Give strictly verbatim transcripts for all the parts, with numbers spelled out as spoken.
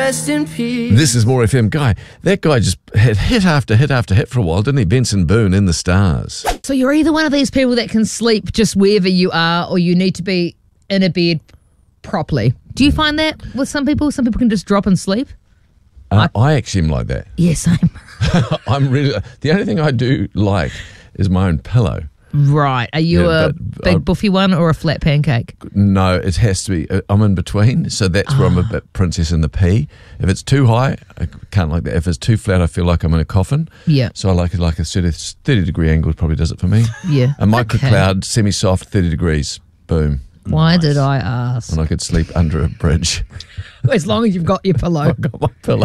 rest in peace. This is More F M. Guy, that guy just had hit after hit after hit for a while, didn't he? Benson Boone in the Stars. So you're either one of these people that can sleep just wherever you are, or you need to be in a bed properly. Do you find that with some people? Some people can just drop and sleep? Uh, I, I actually am like that. Yeah, same. I'm really, the only thing I do like is my own pillow. Right. Are you Yeah, a but big I- buffy one or a flat pancake? No, it has to be, uh, I'm in between, so that's where I'm a bit princess in the pea. If it's too high, I can't like that. If it's too flat, I feel like I'm in a coffin. Yeah. So I like it like a thirty, thirty degree angle probably does it for me. Yeah. A micro Okay. cloud, semi-soft, thirty degrees, boom. Why did I ask? And I could sleep under a bridge. As long as you've got your pillow. I got my pillow.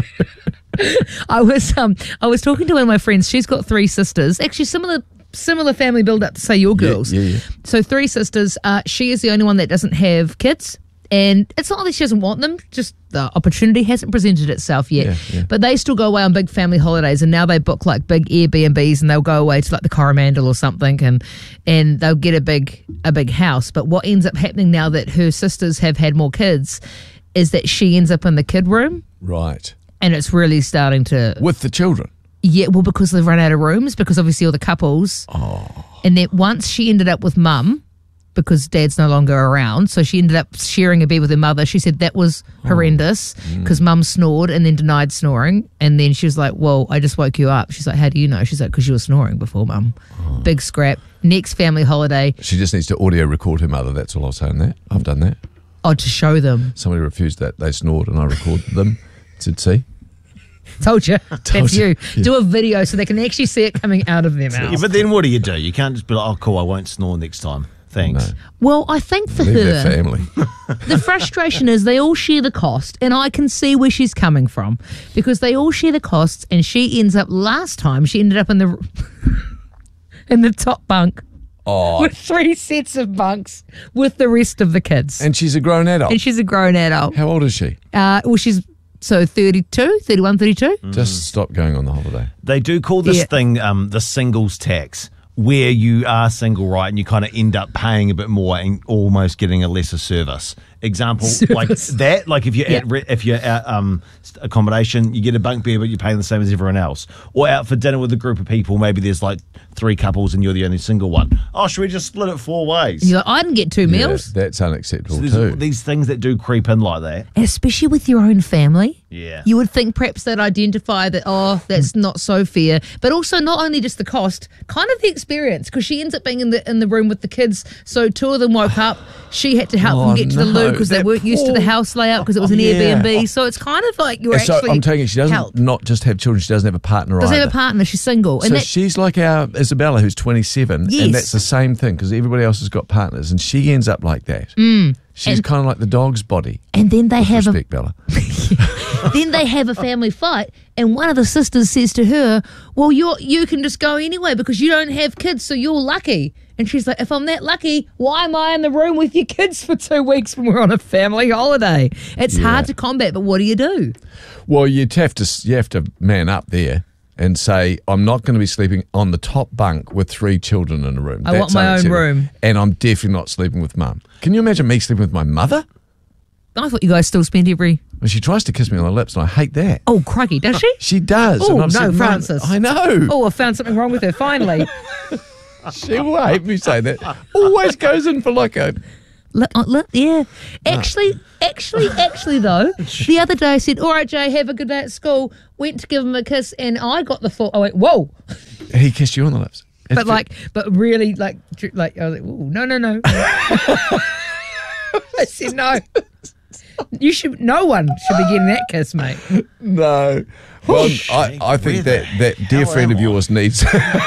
I was um I was talking to one of my friends. She's got three sisters. Actually, similar similar family build up to say your girls. Yeah, yeah, yeah. So three sisters. Uh, she is the only one that doesn't have kids. And it's not that she doesn't want them, just the opportunity hasn't presented itself yet. Yeah, yeah. But they still go away on big family holidays, and now they book like big Airbnbs, and they'll go away to like the Coromandel or something, and and they'll get a big a big house. But what ends up happening now that her sisters have had more kids is that she ends up in the kid room, Right. and it's really starting to With the children. yeah, well, because they've run out of rooms, because obviously all the couples. Oh. And then once she ended up with mum, because dad's no longer around, so she ended up sharing a bed with her mother. She said that was horrendous because mum snored and then denied snoring. And then she was like, well, I just woke you up. She's like, how do you know? She's like, because you were snoring before mum. Big scrap. Next family holiday. She just needs to audio record her mother. That's all I was saying that. I've done that. Oh, to show them. Somebody refused that. They snored and I recorded them. Said, see? Told you. That's Told you. you. Yeah. Do a video so they can actually see it coming out of their mouth. Yeah, but then what do you do? You can't just be like, oh, cool, I won't snore next time. Thanks. No. Well, I think for Leave her, their family. the frustration is they all share the cost, and I can see where she's coming from because they all share the costs, and she ends up last time she ended up in the in the top bunk Oh. with three sets of bunks with the rest of the kids, And she's a grown adult. and she's a grown adult. How old is she? Uh, well, she's so thirty-two, thirty-one, thirty-two. Just stop going on the holiday. They do call this Yeah. thing um, the singles tax, where you are single, right, and you kind of end up paying a bit more and almost getting a lesser service. Example, like Service. that, like if you're Yeah. at re- if you're at um, st- accommodation, you get a bunk bed, but you're paying the same as everyone else. Or out for dinner with a group of people, maybe there's like three couples and you're the only single one. Oh, should we just split it four ways? You're like, I didn't get two meals, Yeah, that's unacceptable So there's too. these things that do creep in like that. and especially with your own family. Yeah. You would think perhaps they'd identify that, oh, that's not so fair. But also not only just the cost, kind of the experience, because she ends up being in the in the room with the kids. So two of them woke up. She had to help Oh, them get to the no, loo because they that weren't used to the poor- house layout because it was an Yeah. Airbnb. So it's kind of like you're so actually I'm telling you, she doesn't helped. not just have children, she doesn't have a partner Doesn't either. have a partner. She's single. So and that, she's like our Isabella, who's twenty-seven, Yes. and that's the same thing because everybody else has got partners, and she ends up like that. Mm. She's And- kind of like the dog's body. and then they With have a respect, Bella. then they have a family fight, and one of the sisters says to her, well, you're, you can just go anyway because you don't have kids, so you're lucky. And she's like, if I'm that lucky, why am I in the room with your kids for two weeks when we're on a family holiday? It's Yeah. hard to combat, but what do you do? Well, you'd have to you have to man up there and say, I'm not going to be sleeping on the top bunk with three children in a room. I want my own unacceptable. room. And I'm definitely not sleeping with mum. Can you imagine me sleeping with my mother? I thought you guys still spent every... Well, she tries to kiss me on the lips, and I hate that. Oh, crikey, does she? She does. Oh, and I'm no, saying, "Mum, Francis." I know. Oh, I found something wrong with her, finally. She will hate me saying that. Always goes in for like a... Li- uh, li- yeah. Actually, actually, actually, though, the other day I said, all right, Jay, have a good day at school. Went to give him a kiss, and I got the full... I went, whoa. He kissed you on the lips. But like, but really, like, tr- like I was like, ooh, no, no, no. I said no. You should. No one should be getting that kiss, mate. No. Well, I, I think Where that, the that dear hell friend am of yours needs...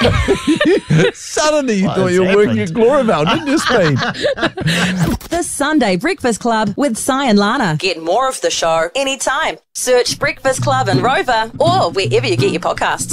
Suddenly you What thought is you were working happening? at Glorivale, didn't you, Speed? The Sunday Breakfast Club with Si and Lana. Get more of the show anytime. Search Breakfast Club in Rover or wherever you get your podcasts.